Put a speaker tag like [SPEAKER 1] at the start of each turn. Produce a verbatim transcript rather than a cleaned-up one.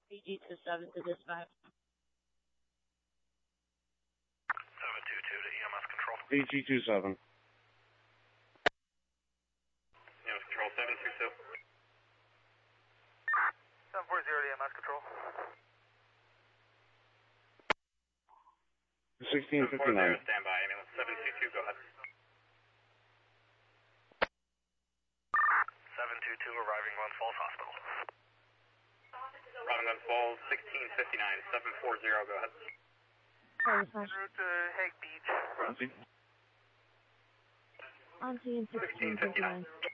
[SPEAKER 1] P G two seven to dispatch.
[SPEAKER 2] seven two two to E M S control.
[SPEAKER 3] P G two seven.
[SPEAKER 2] E M S control seven two two. seven four zero to E M S control.
[SPEAKER 3] sixteen fifty-nine.
[SPEAKER 2] Stand by, ambulance seven two two, go ahead. seven two two arriving Glens Falls Hospital. Arriving Glens Falls, sixteen fifty-nine, seven four zero, go ahead.
[SPEAKER 1] En
[SPEAKER 2] route to Hague Beach.
[SPEAKER 1] On T N sixteen fifty-nine.